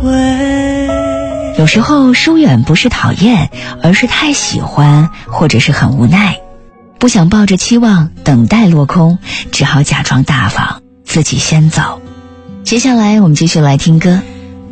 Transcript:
有时候疏远不是讨厌，而是太喜欢，或者是很无奈，不想抱着期望等待落空，只好假装大方，自己先走。接下来我们继续来听歌。